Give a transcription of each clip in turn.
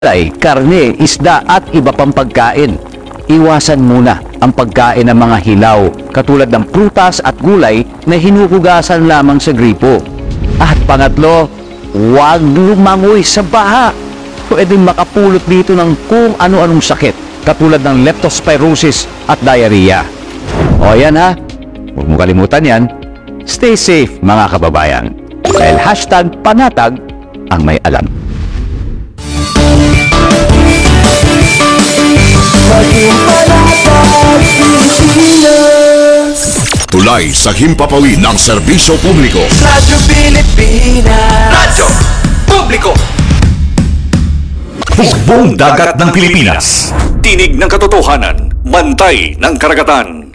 gulay, karne, isda at iba pang pagkain. Iwasan muna ang pagkain ng mga hilaw katulad ng prutas at gulay na hinuhugasan lamang sa gripo. At pangatlo, huwag lumangoy sa baha. Pwedeng makapulot dito ng kung ano-anong sakit katulad ng leptospirosis at diarrhea. O yan ha, huwag mo kalimutan yan. Stay safe mga kababayan. Dahil #panatag ang may alam. Tulay sa himpapawid ng serbisyo publiko. Radyo Pilipinas. Radyo Publiko. Hukbong dagat ng Pilipinas. Tinig ng katotohanan. Bantay ng karagatan.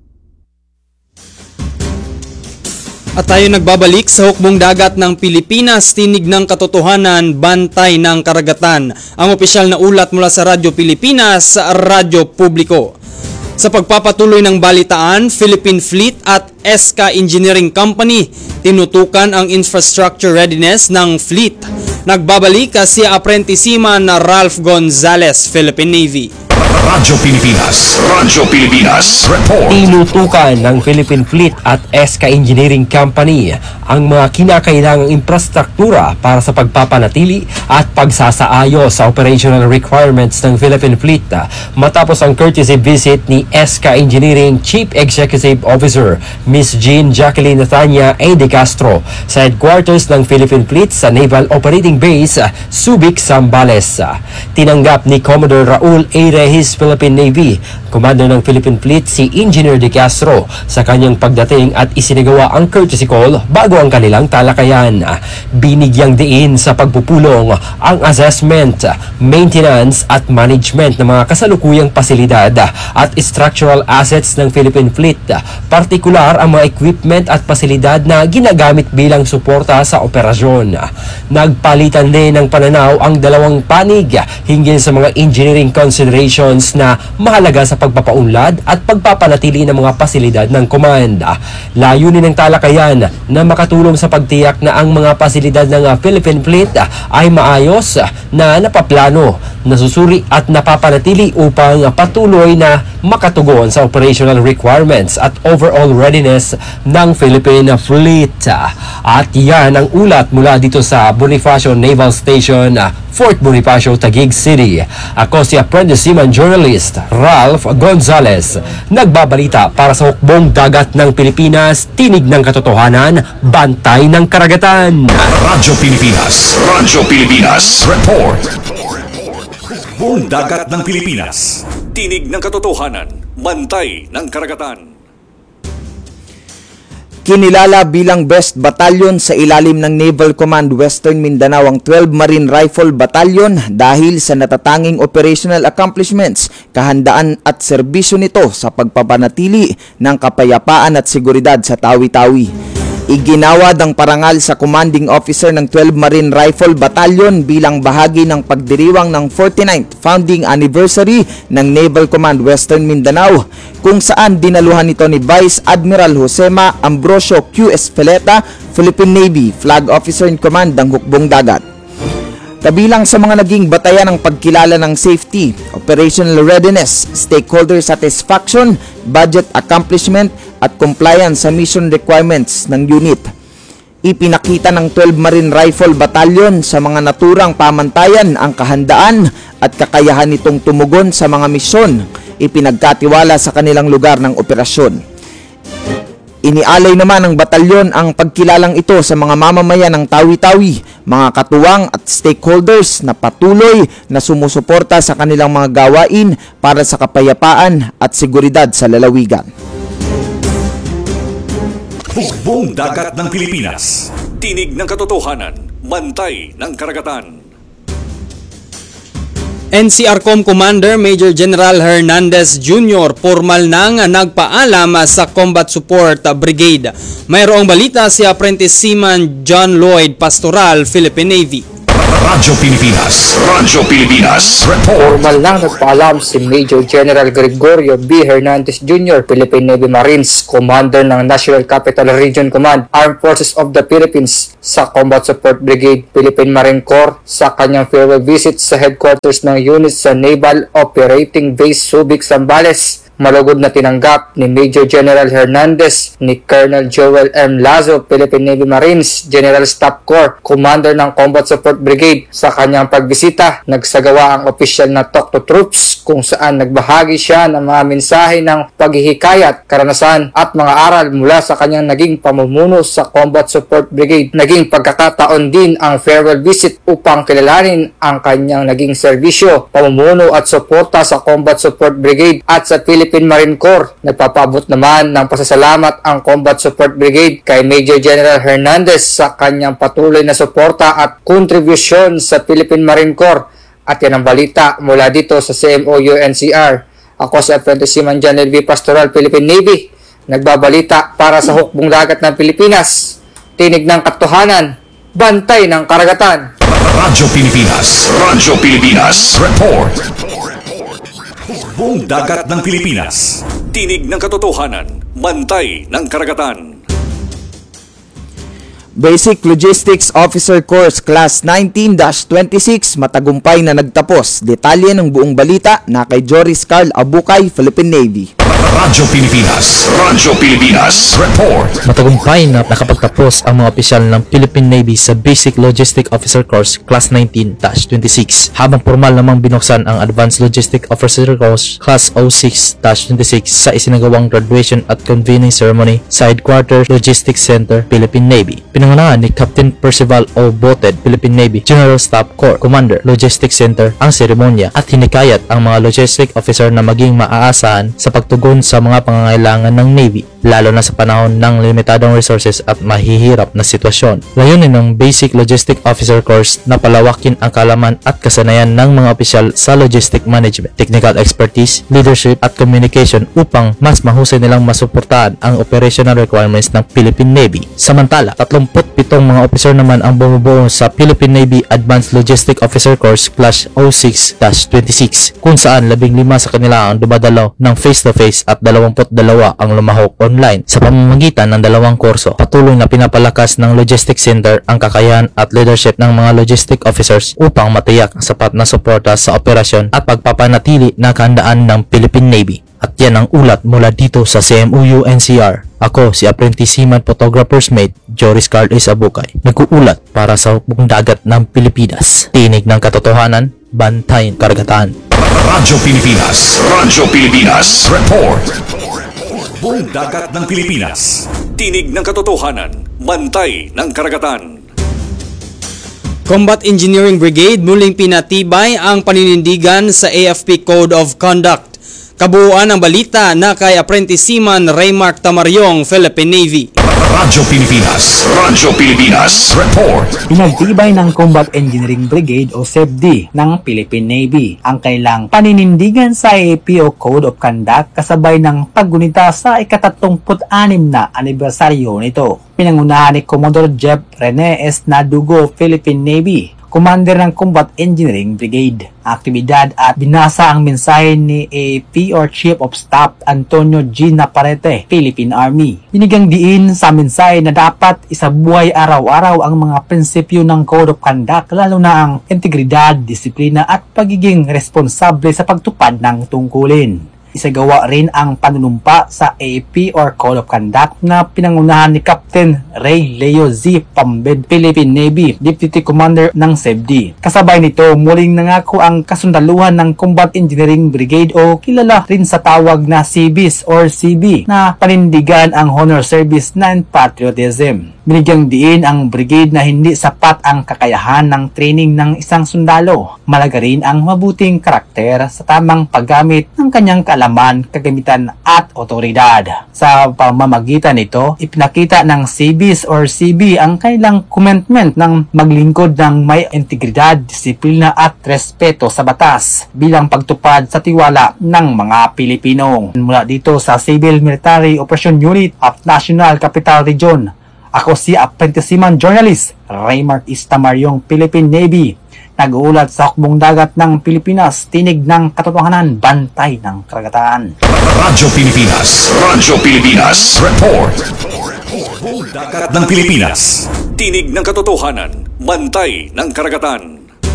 At tayo nagbabalik sa hukbong dagat ng Pilipinas, tinig ng katotohanan, bantay ng karagatan. Ang opisyal na ulat mula sa Radyo Pilipinas, Radyo Publiko. Sa pagpapatuloy ng balitaan, Philippine Fleet at SK Engineering Company tinutukan ang infrastructure readiness ng fleet. Nagbabalik si Apprentice Seaman Ralph Gonzales, Philippine Navy. Radyo Pilipinas. Radyo Pilipinas. Report. Tinutukan ng Philippine Fleet at SK Engineering Company ang mga kinakailangang infrastruktura para sa pagpapanatili at pagsasaayos sa operational requirements ng Philippine Fleet matapos ang courtesy visit ni SK Engineering Chief Executive Officer Ms. Jean Jacqueline Nathania A. De Castro sa headquarters ng Philippine Fleet sa Naval Operating Base Subic, Zambales. Tinanggap ni Commodore Raul A. Rehis, Philippine Navy, Commander ng Philippine Fleet si Engineer De Castro sa kanyang pagdating at isinagawa ang courtesy call bago ang kanilang talakayan. Binigyang diin sa pagpupulong ang assessment, maintenance at management ng mga kasalukuyang pasilidad at structural assets ng Philippine Fleet, partikular ang mga equipment at pasilidad na ginagamit bilang suporta sa operasyon. Nagpalitan din ng pananaw ang dalawang panig hinggil sa mga engineering considerations na mahalaga sa pagpapaunlad at pagpapanatili ng mga pasilidad ng command. Layunin ng talakayan na makatulong sa pagtiyak na ang mga pasilidad ng Philippine Fleet ay maayos na napaplano, nasusuri at napapanatili upang patuloy na makatugon sa operational requirements at overall readiness ng Philippine Fleet. At yan ang ulat mula dito sa Bonifacio Naval Station, Fort Bonifacio, Taguig City. Ako si Apprentice Seaman Journalist Ralph Gonzales, nagbabalita para sa hukbong dagat ng Pilipinas, tinig ng katotohanan, bantay ng karagatan. Radyo Pilipinas. Radyo Pilipinas. Report. Hukbong dagat ng Pilipinas. Tinig ng katotohanan. Bantay ng karagatan. Kinilala bilang Best Battalion sa ilalim ng Naval Command Western Mindanao ang 12 Marine Rifle Battalion dahil sa natatanging operational accomplishments, kahandaan at serbisyo nito sa pagpapanatili ng kapayapaan at seguridad sa Tawi-Tawi. Iginawad ang parangal sa commanding officer ng 12 Marine Rifle Battalion bilang bahagi ng pagdiriwang ng 49th founding anniversary ng Naval Command Western Mindanao, kung saan dinaluhan nito ni Vice Admiral Josema Ambrosio Q. Espeleta, Philippine Navy Flag Officer in Command ng Hukbong Dagat. Kabilang sa mga naging batayan ng pagkilala ng safety, operational readiness, stakeholder satisfaction, budget accomplishment at compliance sa mission requirements ng unit. Ipinakita ng 12 Marine Rifle Battalion sa mga naturang pamantayan ang kahandaan at kakayahan nitong tumugon sa mga misyon ipinagkatiwala sa kanilang lugar ng operasyon. Inialay naman ng batalyon ang pagkilalang ito sa mga mamamayan ng Tawi-Tawi, mga katuwang at stakeholders na patuloy na sumusuporta sa kanilang mga gawain para sa kapayapaan at seguridad sa lalawigan. Hukbong dagat ng Pilipinas. Tinig ng katotohanan. Bantay ng karagatan. NCRCOM Commander Major General Hernandez Jr. formal nang nagpaalam sa Combat Support Brigade. Mayroong balita si Apprentice Seaman John Lloyd Pastoral, Philippine Navy. Radyo Pilipinas. Radyo Pilipinas. Report. Formal lang nagpaalam si Major General Gregorio B. Hernandez Jr., Philippine Navy Marines, Commander ng National Capital Region Command, Armed Forces of the Philippines, sa Combat Support Brigade, Philippine Marine Corps, sa kanyang farewell visit sa headquarters ng unit sa Naval Operating Base Subic, Zambales. Malugod na tinanggap ni Major General Hernandez ni Colonel Joel M. Lazo, Philippine Navy Marines, General Staff Corps, Commander ng Combat Support Brigade. Sa kanyang pagbisita, nagsagawa ang opisyal na talk to troops kung saan nagbahagi siya ng mga mensahe ng paghihikayat, karanasan at mga aral mula sa kanyang naging pamumuno sa Combat Support Brigade. Naging pagkakataon din ang farewell visit upang kilalanin ang kanyang naging serbisyo, pamumuno at suporta sa Combat Support Brigade at sa Philippine Marine Corps. Nagpapabot naman ng pasasalamat ang Combat Support Brigade kay Major General Hernandez sa kanyang patuloy na suporta at kontribusyon sa Philippine Marine Corps. At yan ang balita mula dito sa CMO-UNCR. Ako si Apprentice Seaman John L.V. Pastoral, Philippine Navy, nagbabalita para sa hukbong dagat ng Pilipinas. Tinig ng katotohanan, bantay ng karagatan. Radyo Pilipinas. Radyo Pilipinas. Report. Hukbong dagat ng Pilipinas. Tinig ng katotohanan. Bantay ng karagatan. Basic Logistics Officer Course Class 19-26 matagumpay na nagtapos. Detalye ng buong balita na kay Joris Carl Abukay, Philippine Navy. Radyo Pilipinas. Radyo Pilipinas. Report. Matagumpay na nakapagtapos ang mga opisyal ng Philippine Navy sa Basic Logistic Officer Course Class 19-26, habang formal namang binuksan ang Advanced Logistic Officer Course Class 06-26 sa isinagawang graduation at convening ceremony sa Headquarters Logistics Center, Philippine Navy. Pinangunahan ni Captain Percival O. Boted, Philippine Navy General Staff Corps Commander, Logistics Center ang seremonya at hinikayat ang mga logistic officer na maging maaasahan sa pagtugon sa mga pangangailangan ng Navy, lalo na sa panahon ng limitadong resources at mahihirap na sitwasyon. Layunin ng Basic Logistic Officer Course na palawakin ang kaalaman at kasanayan ng mga opisyal sa logistic management, technical expertise, leadership at communication upang mas mahusay nilang masuportahan ang operational requirements ng Philippine Navy. Samantala, 37 mga opisyal naman ang bumubuo sa Philippine Navy Advanced Logistic Officer Course Class 06-26, kung saan 15 sa kanila ang dumadalaw ng face-to-face at 22 ang lumahok online sa pamamagitan ng dalawang kurso. Patuloy na pinapalakas ng Logistics Center ang kakayahan at leadership ng mga logistic officers upang matiyak ang sapat na suporta sa operasyon at pagpapanatili na kahandaan ng Philippine Navy. At yan ang ulat mula dito sa CMO-UNCR. Ako si Apprentice Seaman Photographer's Mate, Joris Carl Abukay, nag-uulat para sa hukbong dagat ng Pilipinas. Tinig ng katotohanan, bantay ng karagatan. Radyo Pilipinas. Radyo Pilipinas. Report. Hukbong dagat ng Pilipinas. Tinig ng katotohanan. Bantay ng karagatan. Combat Engineering Brigade muling pinatibay ang paninindigan sa AFP Code of Conduct. Kabuuan ng balita na kay Apprentice Seaman Raymark Tamaryong, Philippine Navy. Radyo Pilipinas. Radyo Pilipinas. Report. Pinagtibay ng Combat Engineering Brigade o CEBD ng Philippine Navy ang kailang paninindigan sa AFP o Code of Conduct kasabay ng paggunita sa ika-36 na anibersaryo nito. Pinangunahan ni Commodore Jeff Rene S. Nadugo, Philippine Navy, Commander ng Combat Engineering Brigade, aktibidad at binasa ang mensahe ni AFP or Chief of Staff Antonio G. Naparete, Philippine Army. Binigyang diin sa mensahe na dapat isabuhay araw-araw ang mga prinsipyo ng Code of Conduct, lalo na ang integridad, disiplina at pagiging responsable sa pagtupad ng tungkulin. Isagawa rin ang panunumpa sa AFP or Code of Conduct na pinangunahan ni Captain Ray Leo Z. Pambed, Philippine Navy, Deputy Commander ng CEBD. Kasabay nito, muling nangako ang kasundaluhan ng Combat Engineering Brigade o kilala rin sa tawag na CBIS or CB na panindigan ang honor service and patriotism. Binigyang diin ang brigade na hindi sapat ang kakayahan ng training ng isang sundalo. Malaga rin ang mabuting karakter sa tamang paggamit ng kanyang kaalaman, kagamitan at otoridad. Sa pamamagitan nito, ipinakita ng CBIS or CB ang kanilang commitment ng maglingkod ng may integridad, disiplina at respeto sa batas bilang pagtupad sa tiwala ng mga Pilipino. Mula dito sa Civil Military Operation Unit of National Capital Region, ako si Apprentice Seaman Journalist Raymark Tamaryong, Philippine Navy, nag-uulat sa hukbong dagat ng Pilipinas, tinig ng katotohanan, bantay ng karagatan. Radyo Pilipinas. Radyo Pilipinas. Report. Hukbong dagat ng Pilipinas. Tinig ng katotohanan. Bantay ng karagatan.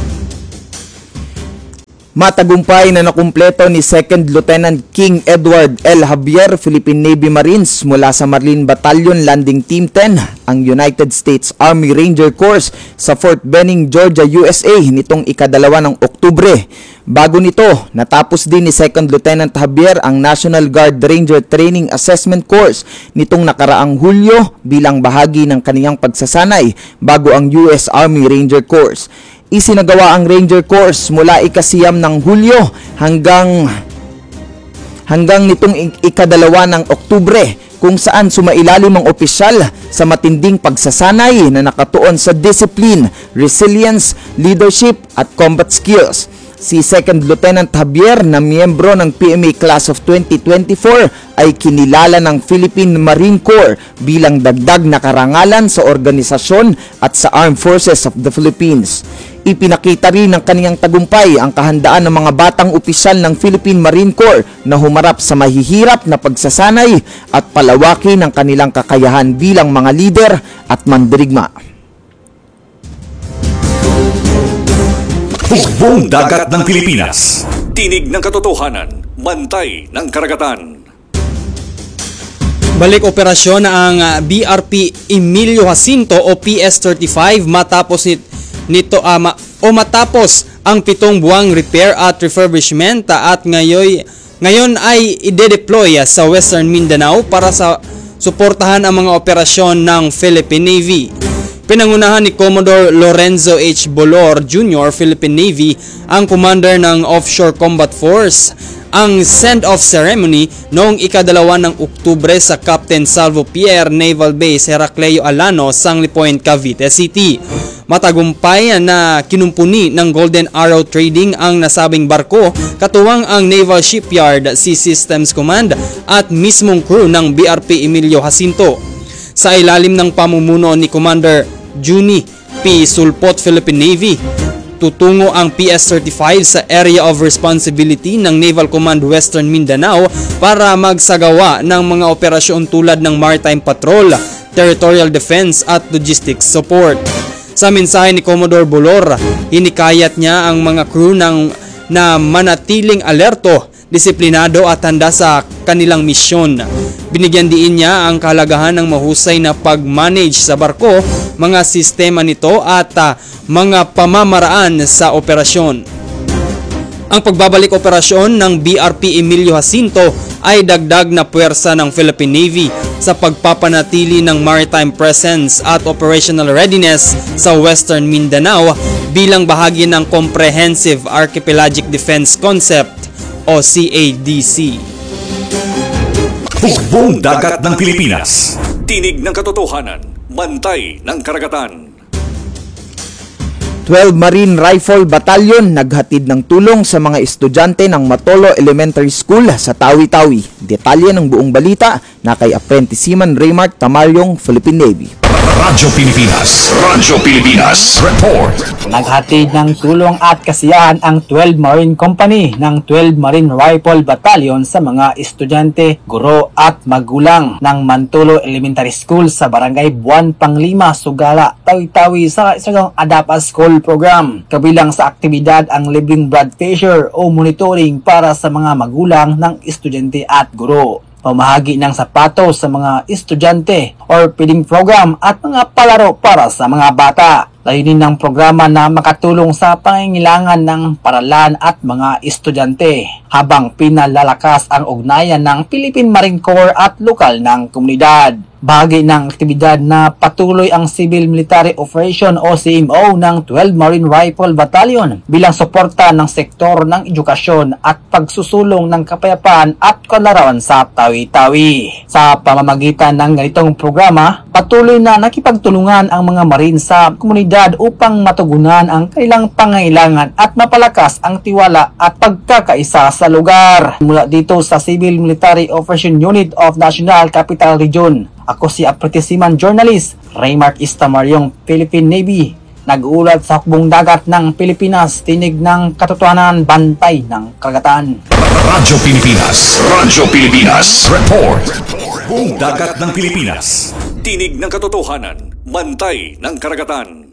Matagumpay na nakumpleto ni Second Lieutenant King Edward L. Javier, Philippine Navy Marines mula sa Marine Battalion Landing Team 10, ang United States Army Ranger Corps sa Fort Benning, Georgia, USA nitong ika-2 ng Oktubre. Bago nito, natapos din ni Second Lieutenant Javier ang National Guard Ranger Training Assessment Course nitong nakaraang Hulyo bilang bahagi ng kaniyang pagsasanay bago ang US Army Ranger Corps. Isinagawa ang Ranger Course mula ika-9 ng Hulyo hanggang nitong ika-2 ng Oktubre, kung saan sumailalim ang opisyal sa matinding pagsasanay na nakatuon sa discipline, resilience, leadership at combat skills. Si Second Lieutenant Javier na miyembro ng PMA Class of 2024 ay kinilala ng Philippine Marine Corps bilang dagdag na karangalan sa organisasyon at sa Armed Forces of the Philippines. Ipinakita rin ng kaniyang tagumpay ang kahandaan ng mga batang opisyal ng Philippine Marine Corps na humarap sa mahihirap na pagsasanay at palawakin ang kanilang kakayahan bilang mga lider at mandirigma. Hukbong dagat ng Pilipinas. Tinig ng katotohanan. Bantay ng karagatan. Balik operasyon ang BRP Emilio Jacinto o PS-35 matapos matapos ang 7 buwang repair at refurbishment at ngayon ay ide-deploy sa Western Mindanao para sa suportahan ang mga operasyon ng Philippine Navy. Pinangunahan ni Commodore Lorenzo H. Bolor Jr., Philippine Navy, ang commander ng Offshore Combat Force, ang send-off ceremony noong ika-2 ng Oktubre sa Captain Salvo Pierre Naval Base, Heracleo Alano, Sangley Point, Cavite City. Matagumpay na kinumpuni ng Golden Arrow Trading ang nasabing barko, katuwang ang Naval Shipyard, Sea Systems Command at mismong crew ng BRP Emilio Jacinto. Sa ilalim ng pamumuno ni Commander Juni P. Sulpot, Philippine Navy, tutungo ang PS-35 sa Area of Responsibility ng Naval Command Western Mindanao para magsagawa ng mga operasyon tulad ng Maritime Patrol, Territorial Defense at Logistics Support. Sa mensahe ni Commodore Bolor, hinikayat niya ang mga crew na manatiling alerto, disiplinado at handa sa kanilang misyon. Binigyan diin niya ang kahalagahan ng mahusay na pag-manage sa barko, mga sistema nito at mga pamamaraan sa operasyon. Ang pagbabalik operasyon ng BRP Emilio Jacinto ay dagdag na puwersa ng Philippine Navy sa pagpapanatili ng maritime presence at operational readiness sa Western Mindanao bilang bahagi ng Comprehensive Archipelagic Defense Concept o CADC. Hukbong dagat ng Pilipinas. Tinig ng katotohanan. Bantay ng karagatan. 12 Marine Rifle Battalion naghatid ng tulong sa mga estudyante ng Matolo Elementary School sa Tawi-Tawi. Detalye ng buong balita na kay Apprentice Seaman Raymark Tamaryong, Philippine Navy. Radyo Pilipinas. Radyo Pilipinas. Report. Naghatid ng tulong at kasiyahan ang 12 Marine Company ng 12 Marine Rifle Battalion sa mga estudyante, guro at magulang ng Mantolo Elementary School sa Barangay Buwan Panglima, Sugala, Tawi-Tawi sa isang ADAPA School Program. Kabilang sa aktibidad ang libreng blood pressure o monitoring para sa mga magulang ng estudyante at guro. Pamahagi ng sapatos sa mga estudyante or feeding program at mga palaro para sa mga bata. Layunin ng programa na makatulong sa pangangailangan ng paralan at mga estudyante habang pinalalakas ang ugnayan ng Philippine Marine Corps at lokal ng komunidad. Bahagi ng aktibidad na patuloy ang Civil Military Operation o CMO ng 12 Marine Rifle Battalion bilang suporta ng sektor ng edukasyon at pagsusulong ng kapayapaan at kalarawan sa Tawi-Tawi. Sa pamamagitan ng ganitong programa, patuloy na nakipagtulungan ang mga Marine sa komunidad upang matugunan ang kanilang pangangailangan at mapalakas ang tiwala at pagkakaisa sa lugar. Mula dito sa Civil Military Operation Unit of National Capital Region, ako si Apprentice Seaman Journalist Raymark Tamaryong, Philippine Navy. Nag-uulat sa hukbong dagat ng Pilipinas, tinig ng katotohanan, bantay ng karagatan. Radyo Pilipinas. Radyo Pilipinas. Report. Buong dagat ng Pilipinas. Tinig ng katotohanan. Bantay ng karagatan.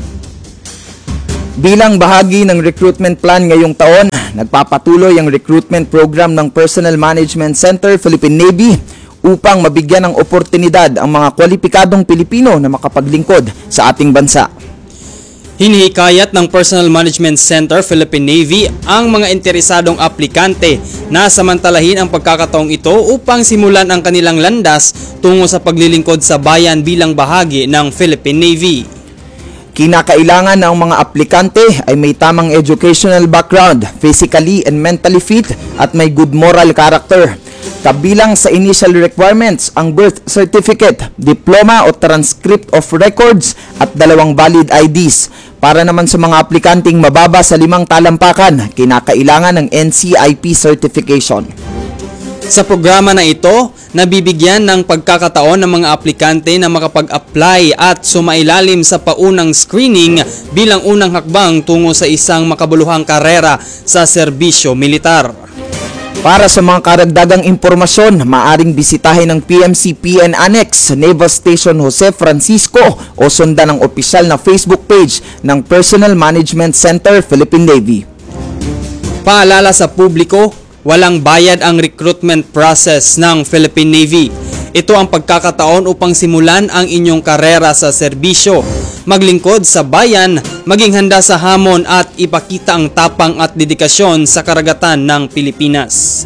Bilang bahagi ng recruitment plan ngayong taon, nagpapatuloy ang recruitment program ng Personnel Management Center Philippine Navy upang mabigyan ng oportunidad ang mga kwalipikadong Pilipino na makapaglingkod sa ating bansa. Hinihikayat ng Personnel Management Center Philippine Navy ang mga interesadong aplikante na samantalahin ang pagkakataong ito upang simulan ang kanilang landas tungo sa paglilingkod sa bayan bilang bahagi ng Philippine Navy. Kinakailangan ng mga aplikante ay may tamang educational background, physically and mentally fit at may good moral character. Kabilang sa initial requirements ang birth certificate, diploma o transcript of records at 2 valid IDs. Para naman sa mga aplikanting mababa sa 5 talampakan, kinakailangan ng NCIP certification. Sa programa na ito, nabibigyan ng pagkakataon ng mga aplikante na makapag-apply at sumailalim sa paunang screening bilang unang hakbang tungo sa isang makabuluhang karera sa serbisyo militar. Para sa mga karagdagang impormasyon, maaring bisitahin ng PMC-PN Annex, Naval Station Jose Francisco o sundan ang opisyal na Facebook page ng Personnel Management Center Philippine Navy. Paalala sa publiko, walang bayad ang recruitment process ng Philippine Navy. Ito ang pagkakataon upang simulan ang inyong karera sa serbisyo, maglingkod sa bayan, maging handa sa hamon at ipakita ang tapang at dedikasyon sa karagatan ng Pilipinas.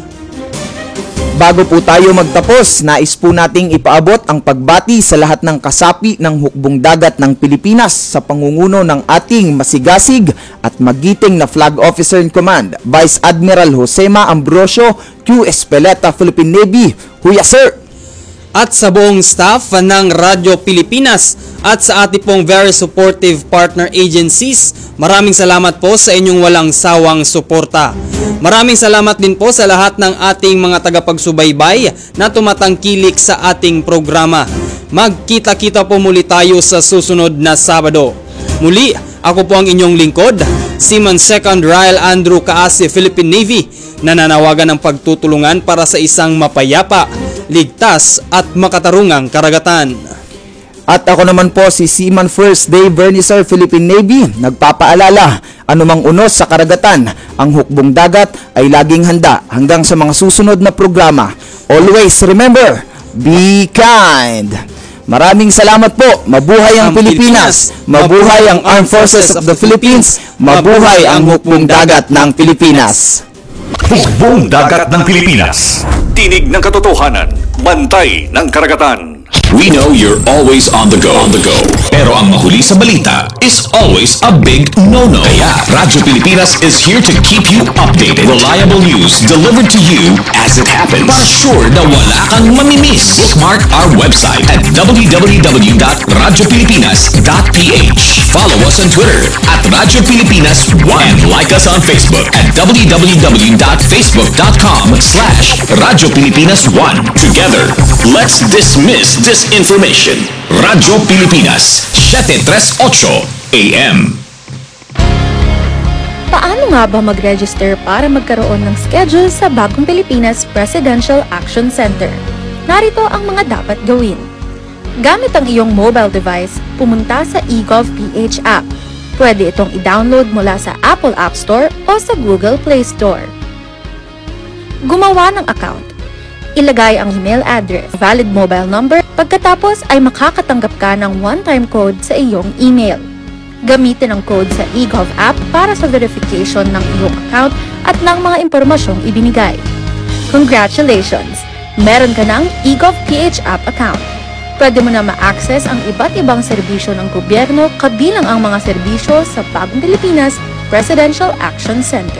Bago po tayo magtapos, nais po nating ipaabot ang pagbati sa lahat ng kasapi ng hukbong dagat ng Pilipinas sa pangunguna ng ating masigasig at magiting na Flag Officer in Command, Vice Admiral Josema Ambrosio Q. Espeleta, Philippine Navy. Huya sir! At sa buong staff ng Radyo Pilipinas at sa ating pong very supportive partner agencies, maraming salamat po sa inyong walang sawang suporta. Maraming salamat din po sa lahat ng ating mga tagapagsubaybay na tumatangkilik sa ating programa. Magkita-kita po muli tayo sa susunod na Sabado. Muli, ako po ang inyong lingkod, Seaman 2nd Ryle Andrew Kaase, Philippine Navy, nananawagan ng pagtutulungan para sa isang mapayapa, ligtas at makatarungang karagatan. At ako naman po si Seaman 1st Day Vernicer, Philippine Navy, nagpapaalala, anumang unos sa karagatan, ang hukbong dagat ay laging handa hanggang sa mga susunod na programa. Always remember, be kind! Maraming salamat po. Mabuhay ang Pilipinas. Mabuhay ang Armed Forces of the Philippines. Mabuhay ang hukbong dagat ng Pilipinas. Hukbong dagat ng Pilipinas. Tinig ng katotohanan. Bantay ng karagatan. We know you're always on the go. Pero ang mahuli sa balita is always a big no-no. Kaya Radyo Pilipinas is here to keep you updated. Reliable news delivered to you as it happens. Para sure na wala kang mamimiss. Bookmark our website at www.radiopilipinas.ph. Follow us on Twitter at Radyo Pilipinas 1 and like us on Facebook at www.facebook.com/Radyo Pilipinas 1. Together, let's dismiss disinformation. Radyo Pilipinas, 738 AM. Paano nga ba mag-register para magkaroon ng schedule sa Bagong Pilipinas Presidential Action Center? Narito ang mga dapat gawin. Gamit ang iyong mobile device, pumunta sa eGovPH app. Pwede itong i-download mula sa Apple App Store o sa Google Play Store. Gumawa ng account. Ilagay ang email address, valid mobile number, pagkatapos ay makakatanggap ka ng one-time code sa iyong email. Gamitin ang code sa eGov app para sa verification ng iyong account at ng mga impormasyong ibinigay. Congratulations! Meron ka ng eGovPH app account. Pwede mo na ma-access ang iba't ibang serbisyo ng gobyerno kabilang ang mga serbisyo sa Bagong Pilipinas Presidential Action Center.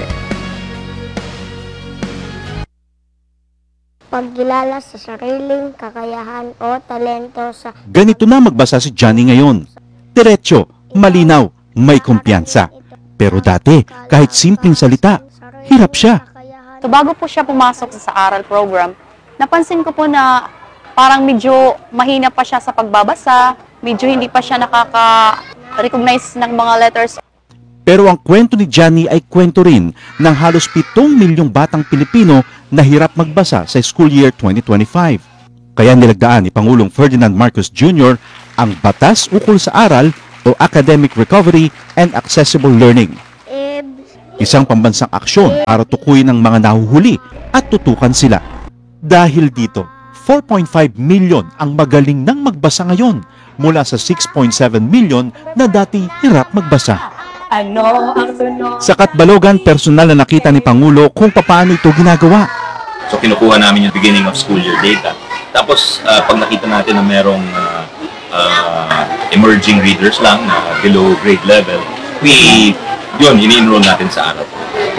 Pagkilala sa sariling kakayahan o talento sa... Ganito na magbasa si Johnny ngayon. Diretso, malinaw, may kumpiyansa. Pero dati, kahit simpleng salita, hirap siya. So bago po siya pumasok sa aral program, napansin ko po na parang medyo mahina pa siya sa pagbabasa, medyo hindi pa siya nakaka-recognize ng mga letters. Pero ang kwento ni Johnny ay kwento rin ng halos 7 milyong batang Pilipino na hirap magbasa sa school year 2025. Kaya nilagdaan ni Pangulong Ferdinand Marcos Jr. ang Batas Ukol sa Aral o Academic Recovery and Accessible Learning. Isang pambansang aksyon para tukuyin ang mga nahuhuli at tutukan sila. Dahil dito, 4.5 million ang magaling nang magbasa ngayon mula sa 6.7 million na dati hirap magbasa. Sa Katbalogan, personal na nakita ni Pangulo kung paano ito ginagawa. So kinukuha namin yung beginning of school year data. Tapos pag nakita natin na merong emerging readers lang na below grade level, ini-enroll natin sa araw.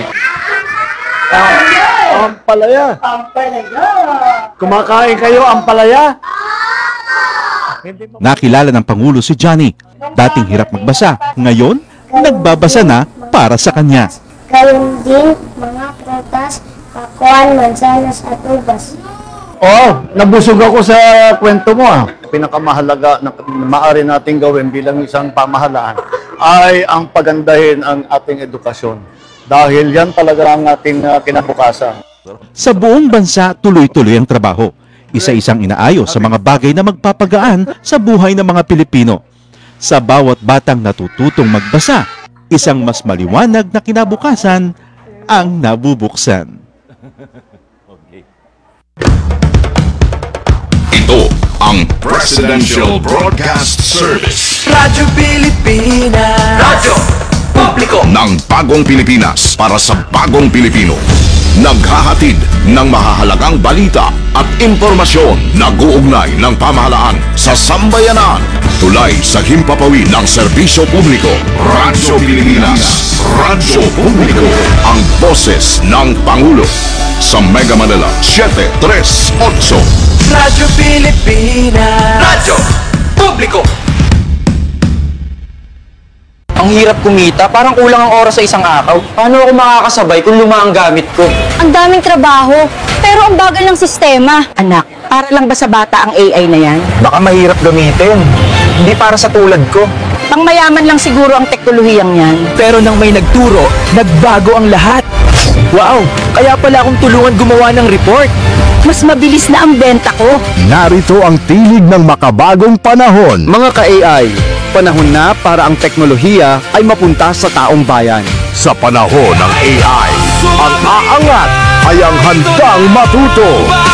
Ampalaya. Kumakain kayo ampalaya? Nakilala ng Pangulo si Johnny. Dating hirap magbasa, ngayon nagbabasa na para sa kanya. Gayun din mga prutas, pakuan, mansanas at ubas. Nabusog ako sa kwento mo Pinakamahalaga na maaari nating gawin bilang isang pamahalaan ay ang pagandahin ang ating edukasyon. Dahil yan talaga ang ating kinabukasan. Sa buong bansa, tuloy-tuloy ang trabaho. Isa-isang inaayos sa mga bagay na magpapagaan sa buhay ng mga Pilipino. Sa bawat batang natututong magbasa, isang mas maliwanag na kinabukasan ang nabubuksan. Ito ang Presidential Broadcast Service. Radyo Pilipinas. Radyo Publiko Ng bagong Pilipinas para sa bagong Pilipino. Naghahatid ng mahahalagang balita at impormasyon na guugnay ng pamahalaan sa sambayanan. Tulay sa himpapawid ng serbisyo publiko. Radyo Pilipinas. Radyo Publiko. Ang boses ng Pangulo. Sa Mega Manila 738. Radyo Pilipinas. Radyo Publiko. Ang hirap kumita, parang kulang ang oras sa isang araw. Paano ako makakasabay kung luma ang gamit ko? Ang daming trabaho, pero ang bagal ng sistema. Anak, para lang ba sa bata ang AI na yan? Baka mahirap gamitin. Hindi para sa tulad ko. Pangmayaman lang siguro ang teknolohiyang yan. Pero nang may nagturo, nagbago ang lahat. Wow! Kaya pala akong tulungan gumawa ng report. Mas mabilis na ang benta ko. Narito ang tinig ng makabagong panahon. Mga ka-AI, panahon na para ang teknolohiya ay mapunta sa taong bayan. Sa panahon ng AI, ang aangat ay ang handang matuto.